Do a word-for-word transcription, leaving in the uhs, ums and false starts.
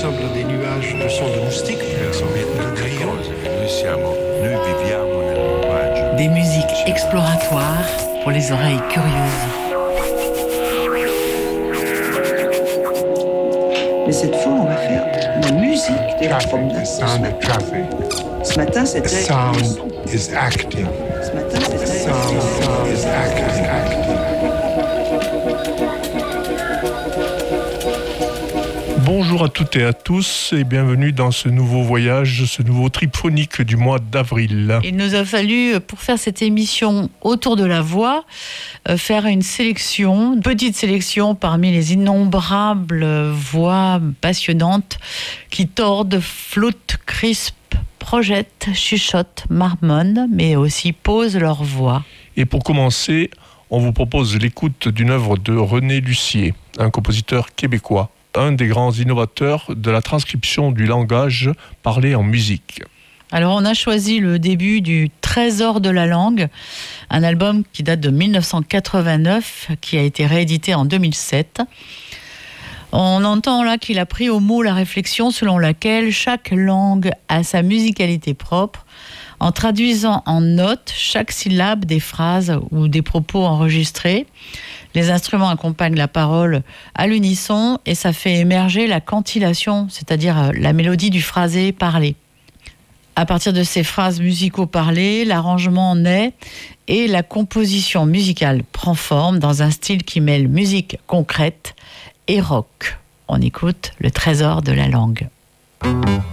ressemblent à des nuages de sons de moustiques. Noi siamo, noi viviamo nel linguaggio. Des musiques exploratoires pour les oreilles curieuses. Mais cette fois, on va faire la musique de la promenade. The sound of traffic. Ce matin, The c'était... sound is acting. Ce matin, The c'était... sound, sound is acting, acting. Bonjour à toutes et à tous et bienvenue dans ce nouveau voyage, ce nouveau trip phonique du mois d'avril. Il nous a fallu, pour faire cette émission autour de la voix, euh, faire une sélection, une petite sélection parmi les innombrables voix passionnantes qui tordent, flottent, crispent, projettent, chuchotent, marmonnent, mais aussi posent leur voix. Et pour commencer, on vous propose l'écoute d'une œuvre de René Lussier, un compositeur québécois, un des grands innovateurs de la transcription du langage parlé en musique. Alors on a choisi le début du Trésor de la langue, un album qui date de dix-neuf cent quatre-vingt-neuf, qui a été réédité en deux mille sept. On entend là qu'il a pris au mot la réflexion selon laquelle chaque langue a sa musicalité propre, en traduisant en notes chaque syllabe des phrases ou des propos enregistrés. Les instruments accompagnent la parole à l'unisson et ça fait émerger la cantillation, c'est-à-dire la mélodie du phrasé parlé. À partir de ces phrases musicaux parlées, l'arrangement naît et la composition musicale prend forme dans un style qui mêle musique concrète et rock. On écoute le Trésor de la langue.